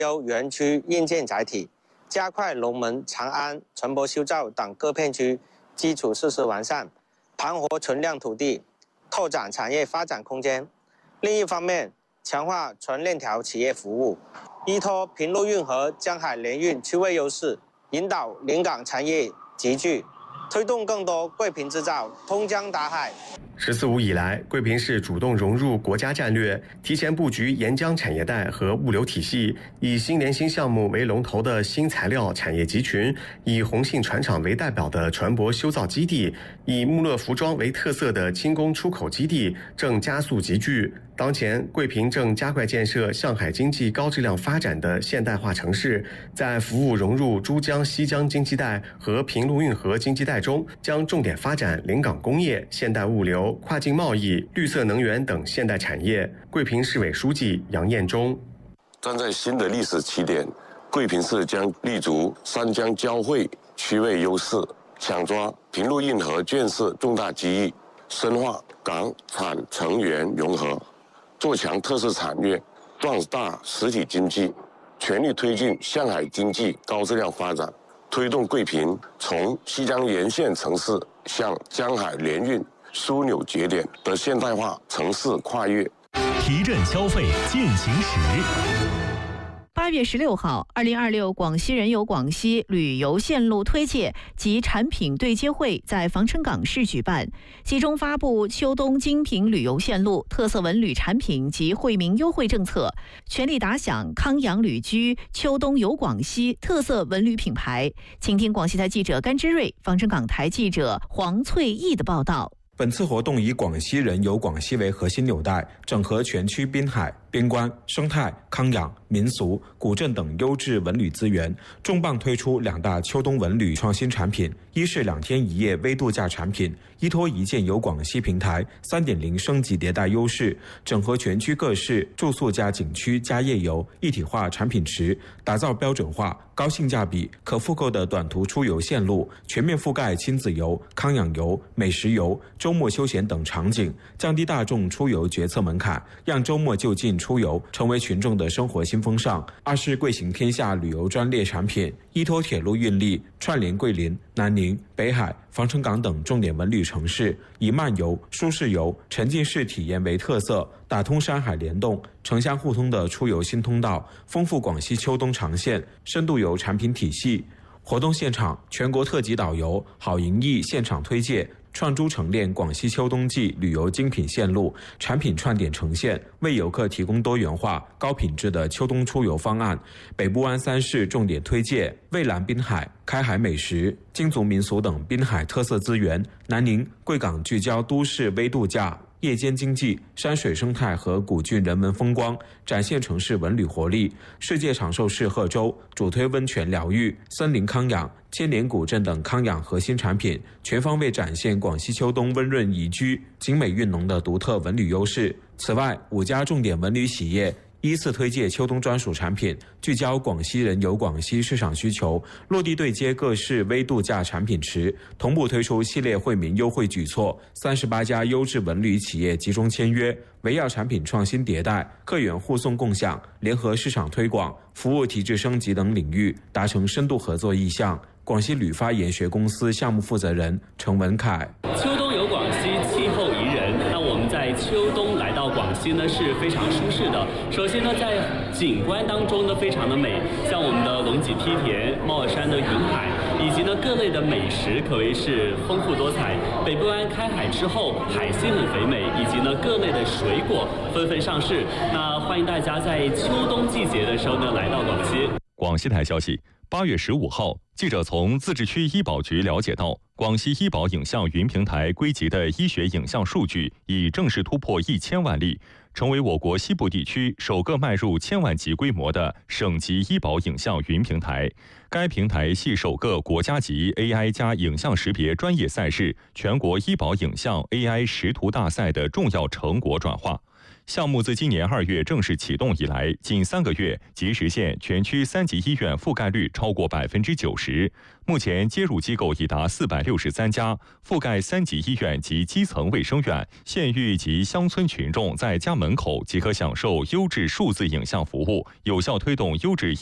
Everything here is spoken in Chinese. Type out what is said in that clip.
优园区硬件载体，加快龙门、长安、船舶修造等各片区基础设施完善，盘活存量土地，拓展产业发展空间。另一方面，强化纯链条企业服务，依托平陆运河江海联运区位优势，引导临港产业集聚，推动更多桂平制造通江达海。 “14五”以来，桂平市主动融入国家战略，提前布局沿江产业带和物流体系，以新联新项目为龙头的新材料产业集群，以宏信船厂为代表的船舶修造基地，以穆勒服装为特色的轻工出口基地，正加速集聚。当前，桂平正加快建设向海经济高质量发展的现代化城市，在服务融入珠江西江经济带和平陆运河经济带中，将重点发展临港工业、现代物流、跨境贸易、绿色能源等现代产业。桂平市委书记杨彦忠： 站在新的历史起点，桂平市将立足三江交汇区位优势，抢抓平陆运河建设重大机遇，深化港产成员融合，做强特色产业，壮大实体经济，全力推进向海经济高质量发展，推动桂平从西江沿线城市向江海联运枢纽节点的现代化城市跨越。 提振消费进行时。 8月16号，2026广西人游广西旅游线路推介及产品对接会在防城港市举办，集中发布秋冬精品旅游线路、特色文旅产品及惠民优惠政策，全力打响康养旅居、秋冬游广西特色文旅品牌。请听广西台记者甘之瑞、防城港台记者黄翠义的报道。 本次活动以广西人游广西为核心纽带，整合全区滨海、边关、生态、康养、民俗、古镇等优质文旅资源，重磅推出2大秋冬文旅创新产品：一是2天1夜微度假产品，依托一键游广西平台 3.0 升级迭代优势，整合全区各市住宿加景区加夜游一体化产品池，打造标准化、高性价比、可复购的短途出游线路，全面覆盖亲子游、康养游、美食游、周末休闲等场景，降低大众出游决策门槛，让周末就近出游成为群众的生活新风尚。二是桂行天下旅游专列产品，依托铁路运力串联桂林、南宁、北海、防城港等重点文旅城市，以慢游、舒适游、沉浸式体验为特色，打通山海联动、城乡互通的出游新通道，丰富广西秋冬长线深度游产品体系。活动现场，全国特级导游郝银义现场推介，串珠成炼广西秋冬季旅游精品线路，产品串点呈现，为游客提供多元化、高品质的秋冬出游方案。北部湾3市重点推介蔚蓝滨海、开海美食、金族民俗等滨海特色资源。南宁、贵港聚焦都市微度假、夜间经济、山水生态和古郡人文风光，展现城市文旅活力。世界长寿市贺州主推温泉疗愈、森林康养、千年古镇等康养核心产品，全方位展现广西秋冬温润宜居、景美韵浓的独特文旅优势。此外，5家重点文旅企业依次推介秋冬专属产品，聚焦广西人游广西市场需求，落地对接各市微度假产品池，同步推出系列惠民优惠举措。38家优质文旅企业集中签约，围绕产品创新迭代、客源互送共享、联合市场推广、服务提质升级等领域达成深度合作意向。广西旅发研学公司项目负责人程文凯： 秋冬游广西，气候宜人。那我们在秋冬来到广西呢是非常舒适的。首先呢，在景观当中呢非常的美，像我们的龙脊梯田、猫耳山的云海，以及呢各类的美食可谓是丰富多彩。北部湾开海之后，海鲜很肥美，以及呢各类的水果纷纷上市。那欢迎大家在秋冬季节的时候呢来到广西。 广西台消息，8月15号，记者从自治区医保局了解到，广西医保影像云平台归集的医学影像数据已正式突破1000万例，成为我国西部地区首个迈入1000万级规模的省级医保影像云平台。该平台系首个国家级 AI 加影像识别专业赛事全国医保影像 AI 识图大赛的重要成果转化。 项目自今年2月正式启动以来，仅3个月即实现全区3级医院覆盖率超过90%。目前接入机构已达463家，覆盖3级医院及基层卫生院，县域及乡村群众在家门口即可享受优质数字影像服务，有效推动优质